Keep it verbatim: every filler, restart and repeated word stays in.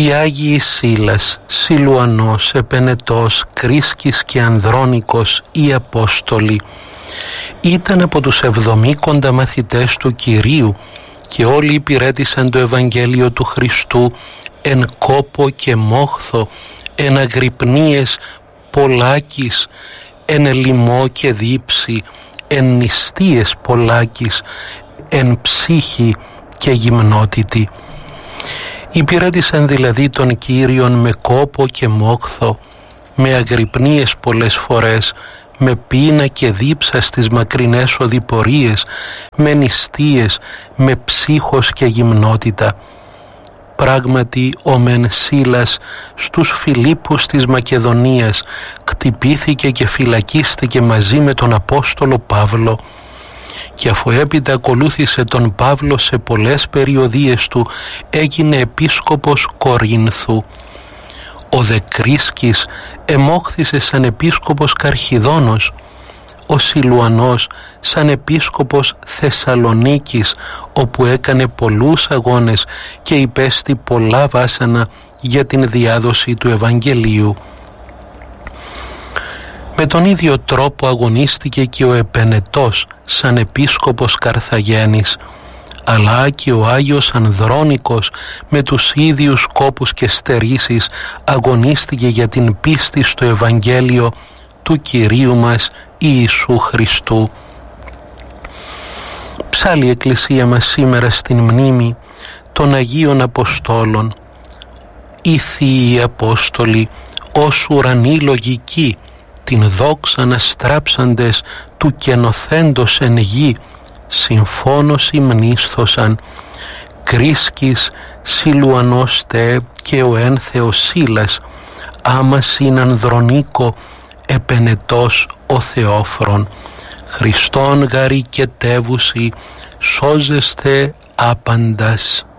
Οι Άγιοι Σίλας, Σιλουανός, Επενετός, Κρίσκης και Ανδρώνικος, οι Απόστολοι, ήταν από τους εβδομήκοντα μαθητές του Κυρίου και όλοι υπηρέτησαν το Ευαγγέλιο του Χριστού εν κόπο και μόχθο, εν αγρυπνίες πολλάκις, εν λοιμό και δίψη, εν νηστείες πολλάκις, εν ψύχη και γυμνότητη. Υπηρέτησαν δηλαδή τον Κύριον με κόπο και μόχθο, με αγρυπνίες πολλές φορές, με πείνα και δίψα στις μακρινές οδηπορίες, με νηστείες, με ψύχος και γυμνότητα. Πράγματι ο μεν Σίλας στους Φιλίππους της Μακεδονίας κτυπήθηκε και φυλακίστηκε μαζί με τον Απόστολο Παύλο, και αφού έπειτα ακολούθησε τον Παύλο σε πολλές περιοδίες του, έγινε επίσκοπος Κορίνθου. Ο δε Κρίσκης εμόχθησε σαν επίσκοπος Καρχιδόνος, ο Σιλουανός σαν επίσκοπος Θεσσαλονίκης, όπου έκανε πολλούς αγώνες και υπέστη πολλά βάσανα για την διάδοση του Ευαγγελίου. Με τον ίδιο τρόπο αγωνίστηκε και ο Επενετός σαν επίσκοπος Καρθαγένης, αλλά και ο Άγιος Ανδρώνικος με τους ίδιους κόπους και στερήσεις αγωνίστηκε για την πίστη στο Ευαγγέλιο του Κυρίου μας Ιησού Χριστού. Ψάλλει η Εκκλησία μας σήμερα στην μνήμη των Αγίων Αποστόλων. Οι Θείοι Απόστολοι ως ουρανοί λογικοί, την δόξα να στράψαντες του καινοθέντος εν γη, συμφώνως υμνίσθωσαν. Κρίσκης, Σιλουανός τε και ο ένθεος Σίλας, άμας είναι Ανδρονίκο, Επενετός ο Θεόφρον. Χριστόν γαρικετεύουσι, σώζεστε άπαντας.